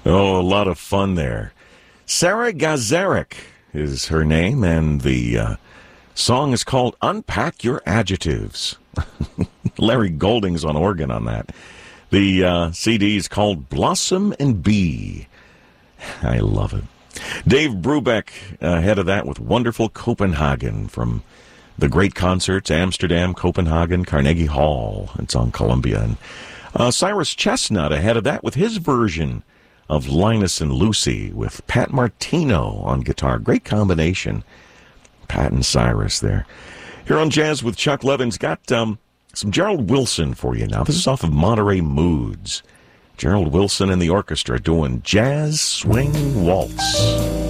Oh, a lot of fun there. Sarah Gazarek is her name, and the song is called Unpack Your Adjectives. Larry Golding's on organ on that. The CD is called Blossom and Bee. I love it. Dave Brubeck ahead of that with Wonderful Copenhagen from the great concerts, Amsterdam, Copenhagen, Carnegie Hall. It's on Columbia. And Cyrus Chestnut ahead of that with his version of Linus and Lucy with Pat Martino on guitar. Great combination. Pat and Cyrus there. Here on Jazz with Chuck Levin's got some Gerald Wilson for you now. This is off of Monterey Moods. Gerald Wilson and the orchestra doing Jazz Swing Waltz.